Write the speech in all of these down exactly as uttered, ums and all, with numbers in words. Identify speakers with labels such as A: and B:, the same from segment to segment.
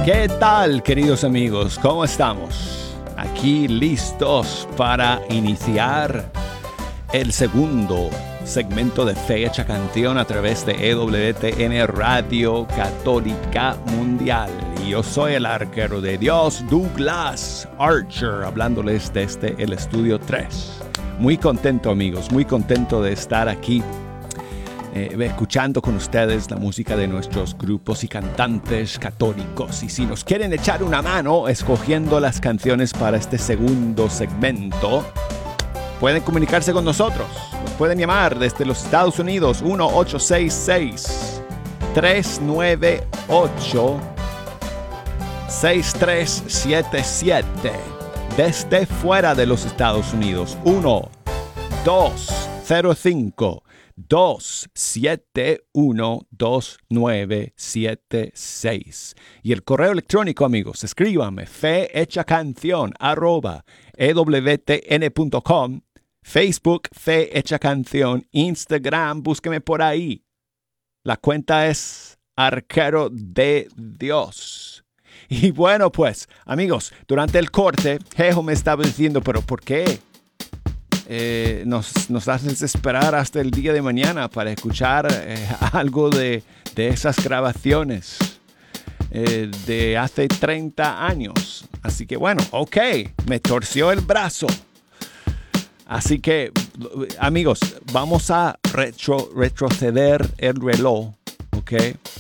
A: ¿Qué tal, queridos amigos? ¿Cómo estamos? Aquí listos para iniciar el segundo segmento de Fe Hecha Canción a través de E W T N Radio Católica Mundial. Y yo soy el arquero de Dios, Douglas Archer, hablándoles desde el estudio tres. Muy contento, amigos, muy contento de estar aquí Eh, escuchando con ustedes la música de nuestros grupos y cantantes católicos. Y si nos quieren echar una mano escogiendo las canciones para este segundo segmento, pueden comunicarse con nosotros. Nos pueden llamar desde los Estados Unidos uno ocho seis seis, tres nueve ocho, seis tres siete siete. Desde fuera de los Estados Unidos uno dos cero cinco, dos siete uno, dos nueve siete seis. Y el correo electrónico, amigos, escríbanme fehechacanción arroba ewtn.com, Facebook Fe Hecha Canción, Instagram, búsqueme por ahí. La cuenta es Arquero de Dios. Y bueno, pues, amigos, durante el corte, Jejo me estaba diciendo, pero ¿por qué? Eh, nos, nos haces esperar hasta el día de mañana para escuchar eh, algo de, de esas grabaciones eh, de hace treinta años. Así que bueno, ok, me torció el brazo. Así que, amigos, vamos a retro, retroceder el reloj, ok,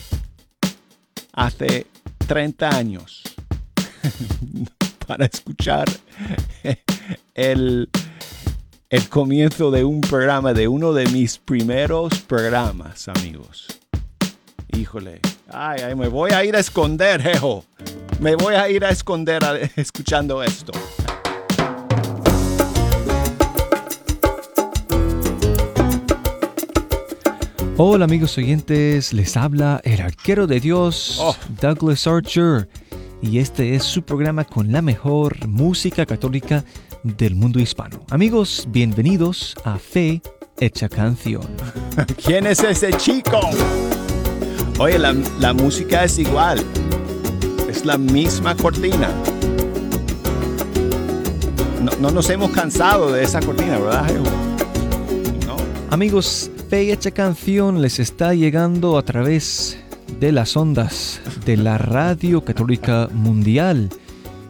A: hace treinta años para escuchar el... el comienzo de un programa, de uno de mis primeros programas, amigos. Híjole. Ay, ay, me voy a ir a esconder, jejo. Me voy a ir a esconder a, escuchando esto.
B: Hola, amigos oyentes. Les habla el arquero de Dios, oh. Douglas Archer. Y este es su programa con la mejor música católica del mundo hispano. Amigos, bienvenidos a Fe Hecha Canción.
A: ¿Quién es ese chico? Oye, la, la música es igual. Es la misma cortina. No, no nos hemos cansado de esa cortina, ¿verdad, Jehu? No.
B: Amigos, Fe Hecha Canción les está llegando a través de las ondas de la Radio Católica Mundial.